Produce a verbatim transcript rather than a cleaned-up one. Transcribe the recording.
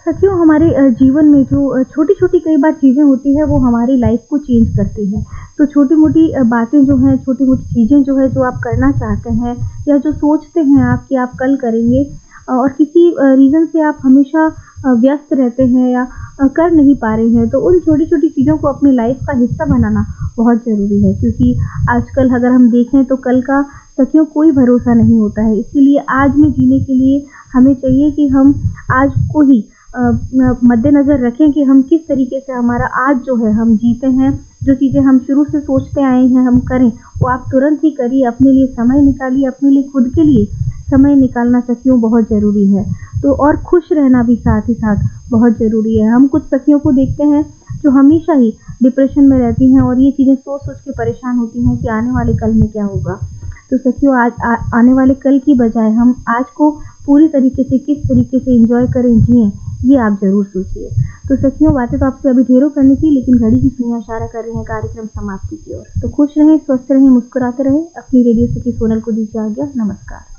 सखियों, हमारे अ, जीवन में जो अ, छोटी-छोटी कई बार चीज़ें होती हैं वो हमारी लाइफ को चेंज करती हैं। तो छोटी-मोटी अ, बातें जो हैं, छोटी-मोटी चीज़ें जो है जो आप करना चाहते हैं या जो सोचते हैं आप कि आप कल करेंगे अ, और किसी अ, रीज़न से आप हमेशा अ, व्यस्त रहते हैं या अ, कर नहीं पा रहे हैं, तो उन छोटी-छोटी चीज़ों को अपनी लाइफ का हिस्सा बनाना बहुत ज़रूरी है। क्योंकि आजकल अगर हम देखें तो कल का सखियों कोई भरोसा नहीं होता है। इसीलिए आज में जीने के लिए हमें चाहिए कि हम आज को ही अ, म मद्देनज़र रखें कि हम किस तरीके से हमारा आज जो है हम जीते हैं। जो चीज़ें हम शुरू से सोचते आए हैं हम करें, वो आप तुरंत ही करिए, अपने लिए समय निकालिए, अपने लिए खुद के लिए समय निकालना सखियों बहुत ज़रूरी है। तो और खुश रहना भी साथ ही साथ बहुत ज़रूरी है। हम कुछ सखियों को देखते हैं जो हमेशा ही डिप्रेशन में रहती हैं और ये चीज़ें सोच-सोच के परेशान होती हैं कि आने वाले कल में क्या होगा। तो सखियों, आज आ आने वाले कल की बजाय हम आज को पूरी तरीके से किस तरीके से एन्जॉय करें, जिएँ, ये आप ज़रूर सोचिए। तो सखियों, बातें तो आपसे अभी ढेरों करनी थी, लेकिन घड़ी की सुइयाँ इशारा कर रही हैं कार्यक्रम समाप्ति की ओर। तो खुश रहें, स्वस्थ रहें, मुस्कुराते रहें। अपनी रेडियो सखी सोनल को दीजिए आज्ञा। नमस्कार।